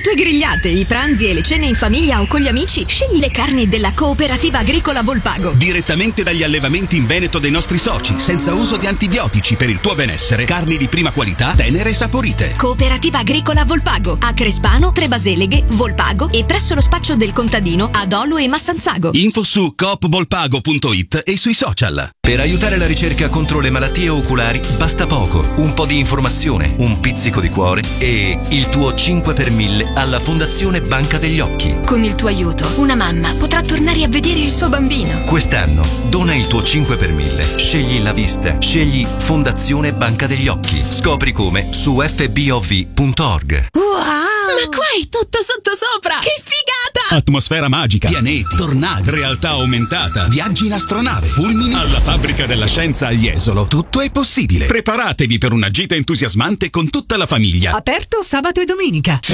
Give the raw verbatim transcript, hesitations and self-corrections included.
tue grigliate, i pranzi e le cene in famiglia o con gli amici, scegli le carni della Cooperativa Agricola Volpago. Direttamente dagli allevamenti in Veneto dei nostri soci, senza uso di antibiotici, per il tuo benessere. Carni di prima qualità, tenere e saporite. Cooperativa Agricola Volpago, a Crespano, Trebaseleghe, Volpago e presso lo spaccio del contadino ad Olo e Massanzago. Info su coop volpago punto it e sui social. Per aiutare la ricerca contro le malattie oculari basta poco, un po' di informazione, un pizzico di cuore e il tuo cinque per mille alla Fondazione Banca degli Occhi. Con il tuo aiuto, una mamma potrà tornare a vedere il suo bambino. Quest'anno dona il tuo cinque per mille, scegli la vista, scegli Fondazione Banca degli Occhi. Scopri come su f b o v punto org. Wow! Ma qua è tutto sottosopra! Che figata! Atmosfera magica, pianeti, tornadi, realtà aumentata, viaggi in astronave, fulmini. Alla fabbrica della scienza a Jesolo tutto è possibile. Preparatevi per una gita entusiasmante con tutta la famiglia. Aperto sabato e domenica.